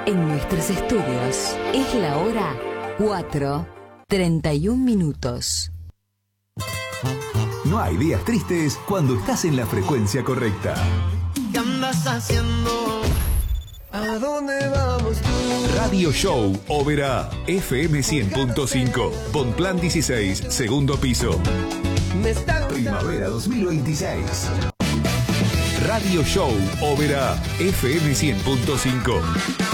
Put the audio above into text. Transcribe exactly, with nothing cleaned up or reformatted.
en nuestros estudios. Es la hora cuatro, treinta y un minutos. No hay días tristes cuando estás en la frecuencia correcta. ¿Qué andas haciendo? ¿A dónde vamos tú? Radio Show Oberá, F M cien punto cinco, Bonplan dieciséis, segundo piso. Primavera dos mil veintiséis. Radio Show Oberá, F M cien punto cinco.